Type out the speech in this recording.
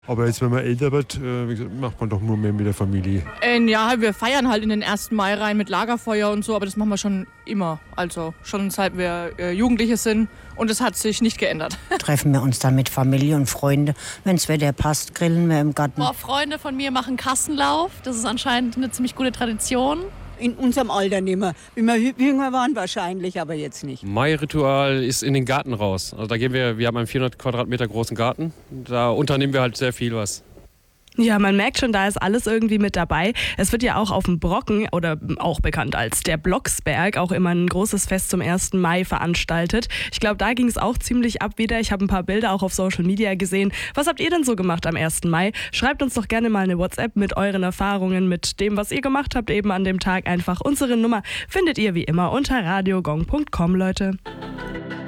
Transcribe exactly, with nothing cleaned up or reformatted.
Aber jetzt, wenn man älter wird, äh, wie gesagt, macht man doch nur mehr mit der Familie. Äh, ja, wir feiern halt in den ersten Mai rein mit Lagerfeuer und so, aber das machen wir schon immer. Also schon seit wir äh, Jugendliche sind und es hat sich nicht geändert. Treffen wir uns dann mit Familie und Freunde. Wenn das Wetter passt, grillen wir im Garten. Boah, Freunde von mir machen Kassenlauf. Das ist anscheinend eine ziemlich gute Tradition. In unserem Alter nicht mehr. Wie wir jünger waren wahrscheinlich, aber jetzt nicht. Mai-Ritual ist in den Garten raus. Also da gehen wir, wir haben einen vierhundert Quadratmeter großen Garten. Da unternehmen wir halt sehr viel was. Ja, man merkt schon, da ist alles irgendwie mit dabei. Es wird ja auch auf dem Brocken, oder auch bekannt als der Blocksberg, auch immer ein großes Fest zum ersten Mai veranstaltet. Ich glaube, da ging es auch ziemlich ab wieder. Ich habe ein paar Bilder auch auf Social Media gesehen. Was habt ihr denn so gemacht am ersten Mai? Schreibt uns doch gerne mal eine WhatsApp mit euren Erfahrungen, mit dem, was ihr gemacht habt eben an dem Tag. Einfach unsere Nummer findet ihr wie immer unter radiogong punkt com, Leute.